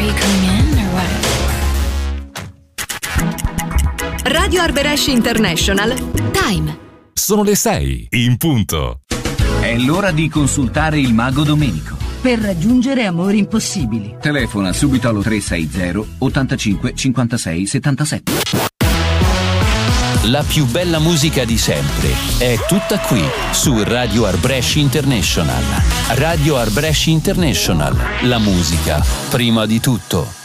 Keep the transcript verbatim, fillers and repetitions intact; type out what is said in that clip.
you coming in or what? Radio Arbëresh International. Time. Sono le sei in punto. È l'ora di consultare il mago Domenico. Per raggiungere amori impossibili. Telefona subito allo tre sei zero ottantacinque cinquantasei settantasette. La più bella musica di sempre è tutta qui su Radio Arbëresh International. Radio Arbëresh International. La musica prima di tutto.